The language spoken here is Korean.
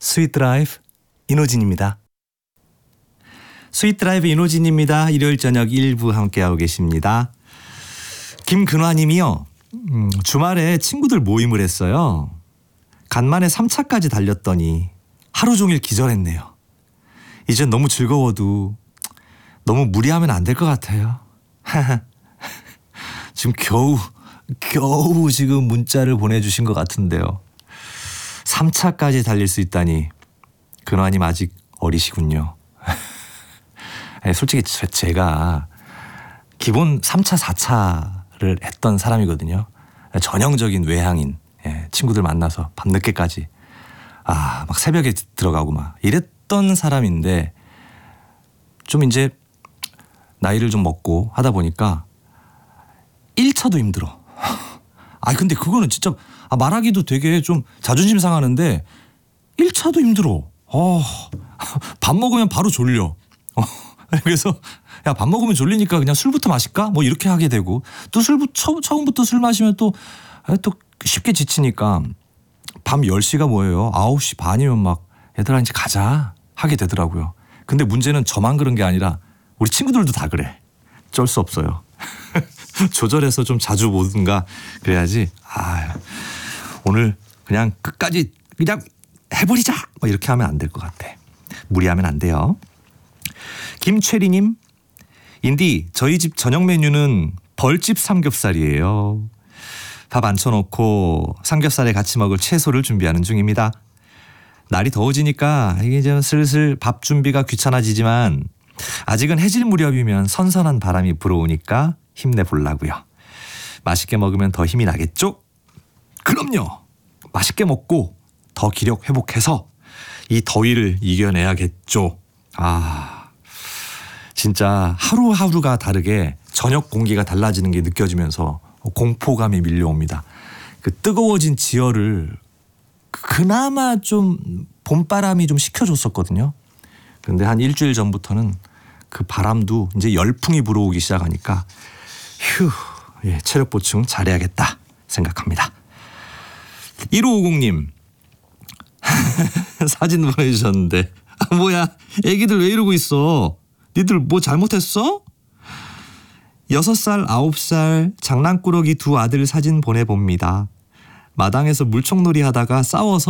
스윗 드라이브 이노진입니다. 스윗 드라이브 이노진입니다. 일요일 저녁 1부 함께하고 계십니다. 김근화님이요. 주말에 친구들 모임을 했어요. 간만에 3차까지 달렸더니 하루 종일 기절했네요. 이제 너무 즐거워도 너무 무리하면 안 될 것 같아요. 지금 겨우 지금 문자를 보내주신 것 같은데요. 3차까지 달릴 수 있다니 근화님 아직 어리시군요. 솔직히 제가 기본 3차 4차를 했던 사람이거든요. 전형적인 외향인, 친구들 만나서 밤늦게까지 막 새벽에 들어가고 막 이랬던 사람인데 좀 이제 나이를 좀 먹고 하다 보니까 1차도 힘들어. 근데 그거는 진짜 말하기도 되게 좀 자존심 상하는데 1차도 힘들어. 밥 먹으면 바로 졸려. 그래서 야, 밥 먹으면 졸리니까 그냥 술부터 마실까? 뭐 이렇게 하게 되고 또 처음부터 술 마시면 또 쉽게 지치니까 밤 10시가 뭐예요? 9시 반이면 막 얘들아 이제 가자 하게 되더라고요. 근데 문제는 저만 그런 게 아니라 우리 친구들도 다 그래. 어쩔 수 없어요. 조절해서 좀 자주 보든가 그래야지. 오늘 그냥 끝까지 그냥 해버리자 뭐 이렇게 하면 안 될 것 같아. 무리하면 안 돼요. 김채리님, 인디 저희 집 저녁 메뉴는 벌집 삼겹살이에요. 밥 안 쳐놓고 삼겹살에 같이 먹을 채소를 준비하는 중입니다. 날이 더워지니까 이게 이제 슬슬 밥 준비가 귀찮아지지만 아직은 해질 무렵이면 선선한 바람이 불어오니까 힘내보려고요. 맛있게 먹으면 더 힘이 나겠죠? 그럼요. 맛있게 먹고 더 기력 회복해서 이 더위를 이겨내야겠죠. 진짜 하루하루가 다르게 저녁 공기가 달라지는 게 느껴지면서 공포감이 밀려옵니다. 그 뜨거워진 지열을 그나마 좀 봄바람이 좀 식혀줬었거든요. 근데 한 일주일 전부터는 그 바람도 이제 열풍이 불어오기 시작하니까 체력 보충 잘해야겠다 생각합니다. 1550님 사진 보내주셨는데 뭐야 애기들 왜 이러고 있어? 니들 뭐 잘못했어? 6살 9살 장난꾸러기 두 아들 사진 보내봅니다. 마당에서 물총놀이 하다가 싸워서